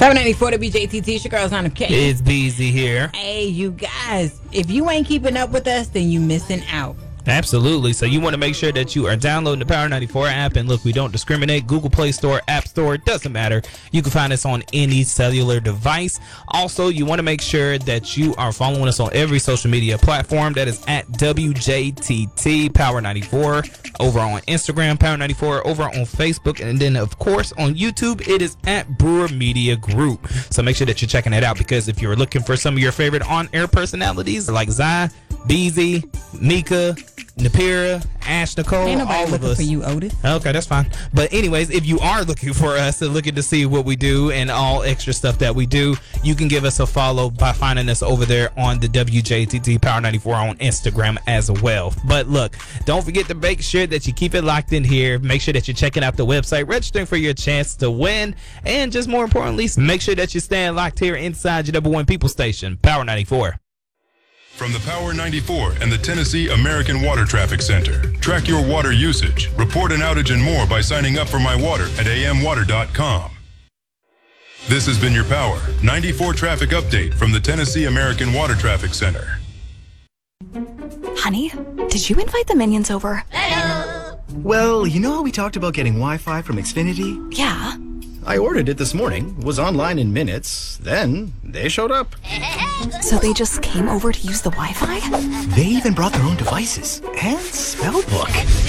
794 WJTT, it's your girl, Son of K. It's Beezy here. Hey, you guys, if you ain't keeping up with us, then you missing out. Absolutely. So you want to make sure that you are downloading the Power 94 app. And look, we don't discriminate. Google Play Store, App Store, it doesn't matter. You can find us on any cellular device. Also, you want to make sure that you are following us on every social media platform. That is at WJTT Power 94 over on Instagram, Power 94 over on Facebook. And then, of course, on YouTube, it is at Brewer Media Group. So make sure that you're checking it out, because if you're looking for some of your favorite on-air personalities like Zai, Beezy, Mika, Napira, Ash Nicole, Ain't nobody all of looking us. for you, Otis. Okay, that's fine. But anyways, if you are looking for us and looking to see what we do and all extra stuff that we do, you can give us a follow by finding us over there on the WJTT Power 94 on Instagram as well. But look, don't forget to make sure that you keep it locked in here. Make sure that you're checking out the website, registering for your chance to win, and just more importantly, make sure that you're staying locked here inside your number one people station, Power 94. From the Power 94 and the Tennessee American Water Traffic Center. Track your water usage, report an outage and more by signing up for My Water at amwater.com. This has been your Power 94 traffic update from the Tennessee American Water Traffic Center. Honey, did you invite the minions over? Well, you know how we talked about getting Wi-Fi from Xfinity? Yeah. I ordered it this morning, was online in minutes, then they showed up. So they just came over to use the Wi-Fi? They even brought their own devices and spell book.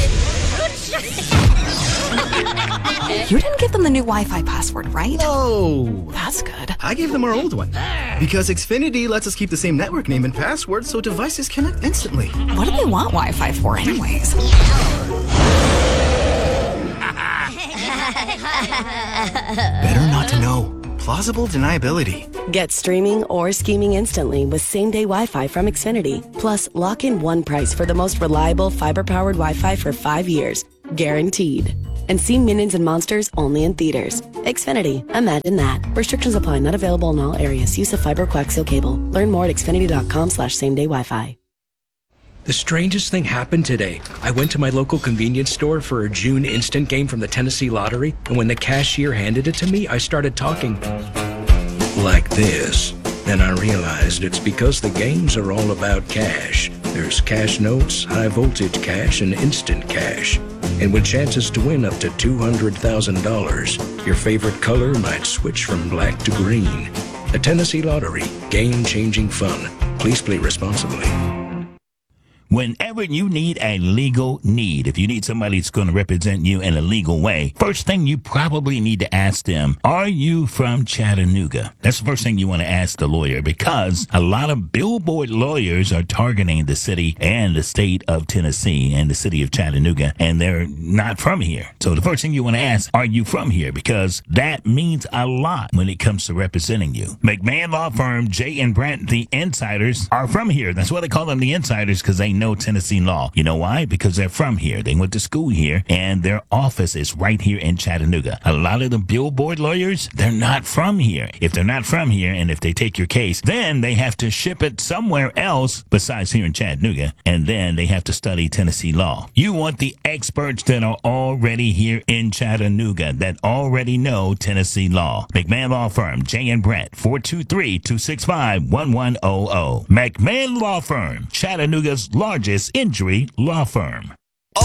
You didn't give them the new Wi-Fi password, right? No. That's good. I gave them our old one. Because Xfinity lets us keep the same network name and password so devices connect instantly. What do they want Wi-Fi for anyways? Better not to know. Plausible deniability. Get streaming or scheming instantly with same-day Wi-Fi from Xfinity. Plus, lock in one price for the most reliable fiber-powered Wi-Fi for 5 years. Guaranteed. And see Minions and Monsters only in theaters. Xfinity. Imagine that. Restrictions apply. Not available in all areas. Use of fiber coaxial cable. Learn more at xfinity.com/same-day Wi-Fi. The strangest thing happened today. I went to my local convenience store for a June instant game from the Tennessee Lottery, and when the cashier handed it to me, I started talking like this. Then I realized it's because the games are all about cash. There's cash notes, high voltage cash, and instant cash. And with chances to win up to $200,000, your favorite color might switch from black to green. The Tennessee Lottery, game-changing fun. Please play responsibly. Whenever you need a legal need, if you need somebody that's going to represent you in a legal way, first thing you probably need to ask them, are you from Chattanooga? That's the first thing you want to ask the lawyer, because a lot of billboard lawyers are targeting the city and the state of Tennessee and the city of Chattanooga, and they're not from here. So the first thing you want to ask, are you from here? Because that means a lot when it comes to representing you. McMahon Law Firm, Jay and Brent, the insiders, are from here. That's why they call them the insiders, because they know Tennessee law. You know why? Because they're from here. They went to school here, and their office is right here in Chattanooga. A lot of the billboard lawyers, they're not from here. If they're not from here, and if they take your case, then they have to ship it somewhere else besides here in Chattanooga, and then they have to study Tennessee law. You want the experts that are already here in Chattanooga, that already know Tennessee law. McMahon Law Firm, Jay and Brent, 423-265-1100. McMahon Law Firm, Chattanooga's largest injury law firm.